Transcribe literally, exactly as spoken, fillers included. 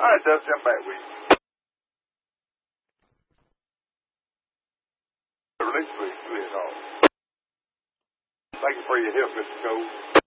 right, Dusty, I'm back with you. Release, please. Please, all. Thank you for your help, Mister Cole.